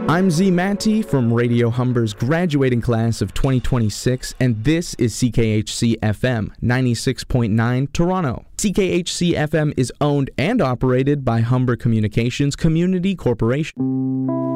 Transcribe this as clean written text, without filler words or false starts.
I'm Z Matti from Radio Humber's graduating class of 2026, and this is CKHC FM 96.9 Toronto. CKHC FM is owned and operated by Humber Communications Community Corporation.